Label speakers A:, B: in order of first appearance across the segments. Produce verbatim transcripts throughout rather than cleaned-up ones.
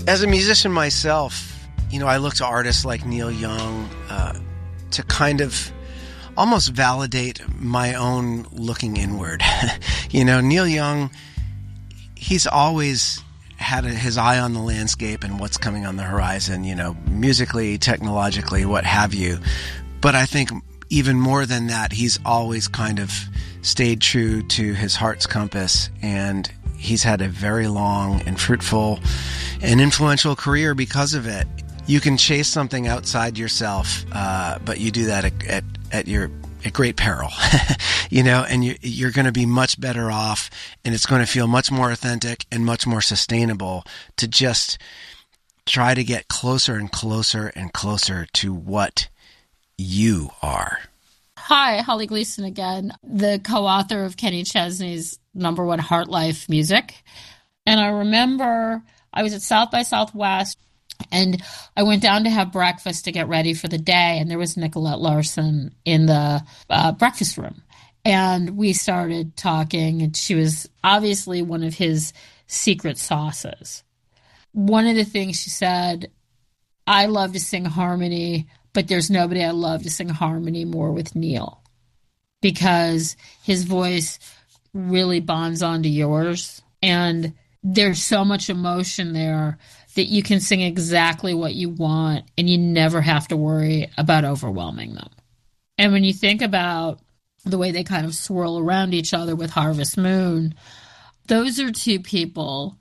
A: As a musician myself, you know, I look to artists like Neil Young uh, to kind of almost validate my own looking inward. You know, Neil Young, he's always had a, his eye on the landscape and what's coming on the horizon, you know, musically, technologically, what have you. But I think even more than that, he's always kind of stayed true to his heart's compass, and he's had a very long and fruitful and influential career because of it. You can chase something outside yourself, uh, but you do that at, at, at your at great peril, you know, and you, you're going to be much better off, and it's going to feel much more authentic and much more sustainable to just try to get closer and closer and closer to what you are.
B: Hi, Holly Gleason again, the co-author of Kenny Chesney's number one Heart Life music. And I remember I was at South by Southwest, and I went down to have breakfast to get ready for the day, and there was Nicolette Larson in the uh, breakfast room. And we started talking, and she was obviously one of his secret sauces. One of the things she said, I love to sing harmony, but there's nobody I love to sing harmony more with Neil, because his voice really bonds onto yours, and there's so much emotion there that you can sing exactly what you want, and you never have to worry about overwhelming them. And when you think about the way they kind of swirl around each other with Harvest Moon, those are two people,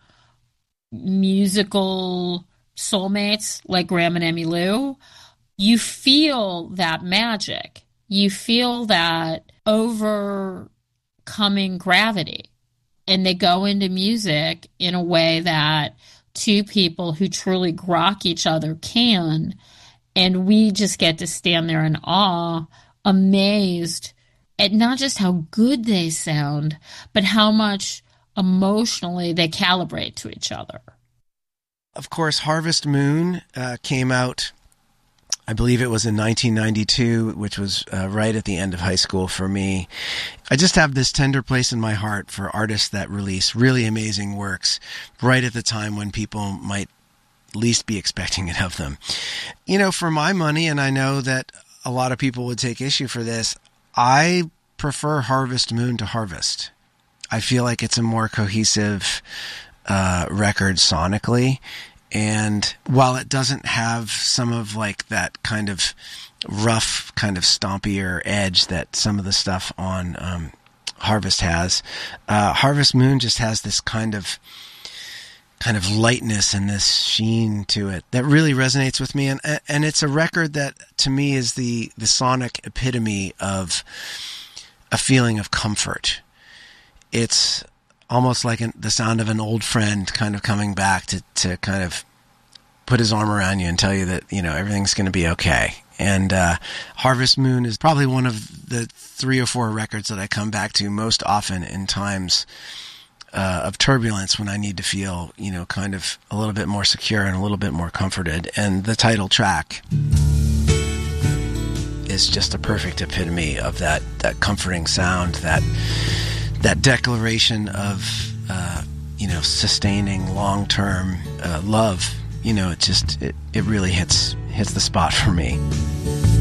B: musical soulmates like Graham and Emmylou. You feel that magic. You feel that overcoming gravity. And they go into music in a way that two people who truly grok each other can. And we just get to stand there in awe, amazed at not just how good they sound, but how much emotionally they calibrate to each other.
A: Of course, Harvest Moon uh, came out, I believe it was in nineteen ninety-two, which was uh, right at the end of high school for me. I just have this tender place in my heart for artists that release really amazing works right at the time when people might least be expecting it of them. You know, for my money, and I know that a lot of people would take issue for this, I prefer Harvest Moon to Harvest. I feel like it's a more cohesive uh, record sonically. And while it doesn't have some of like that kind of rough, kind of stompier edge that some of the stuff on um, Harvest has, uh, Harvest Moon just has this kind of kind of lightness and this sheen to it that really resonates with me. And and it's a record that to me is the the sonic epitome of a feeling of comfort. It's almost like an, the sound of an old friend kind of coming back to, to kind of put his arm around you and tell you that, you know, everything's going to be okay. And uh, Harvest Moon is probably one of the three or four records that I come back to most often in times uh, of turbulence, when I need to feel, you know, kind of a little bit more secure and a little bit more comforted. And the title track is just a perfect epitome of that, that comforting sound, that that declaration of, uh, you know, sustaining long-term uh, love. You know, it just, it, it really hits hits the spot for me.